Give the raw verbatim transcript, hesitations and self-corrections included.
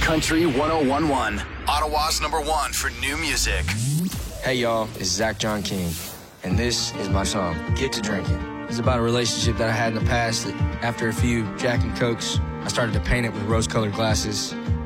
Country one oh one point one, Ottawa's number one for new music. Hey y'all, it's Zach John King, and this is my song, Get to Drinking. It's about a relationship that I had in the past that after a few Jack and Cokes, I started to paint it with rose-colored glasses.